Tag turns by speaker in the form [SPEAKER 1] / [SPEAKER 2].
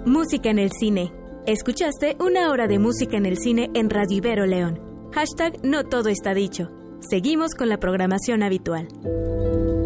[SPEAKER 1] Música en el cine. Escuchaste una hora de música en el cine en Radio Ibero León. #No todo está dicho. Seguimos con la programación habitual.